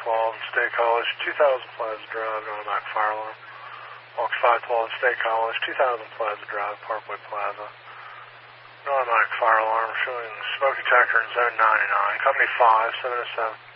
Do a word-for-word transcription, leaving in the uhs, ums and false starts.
twelve in State College, two thousand Plaza Drive, automatic fire alarm. Box five twelve in State College, two thousand Plaza Drive, Parkway Plaza. Automatic fire alarm showing smoke detector in zone ninety-nine. Company five, seven oh seven.